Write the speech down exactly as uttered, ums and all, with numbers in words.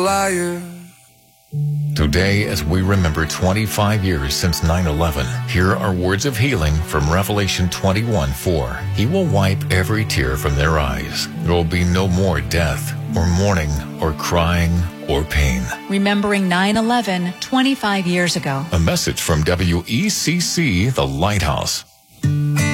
liar. Today, as we remember twenty-five years since nine eleven, here are words of healing from Revelation twenty-one four. He will wipe every tear from their eyes. There will be no more death, or mourning, or crying, or pain. Remembering nine eleven, twenty-five years ago. A message from W E C C, The Lighthouse.